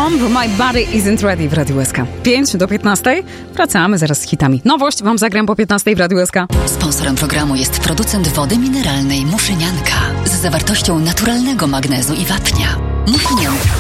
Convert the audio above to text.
Bomb, My Body Isn't Ready w Radiu SK. 5 do 15. Wracamy zaraz z hitami. Nowość wam zagram po 15 w Radiu SK. Sponsorem programu jest producent wody mineralnej Muszynianka z zawartością naturalnego magnezu i wapnia. Muszynianka.